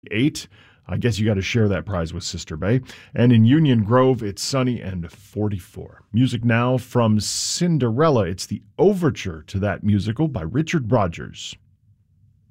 8. I guess you got to share that prize with Sister Bay. And in Union Grove, it's sunny and 44. Music now from Cinderella. It's the overture to that musical by Richard Rodgers.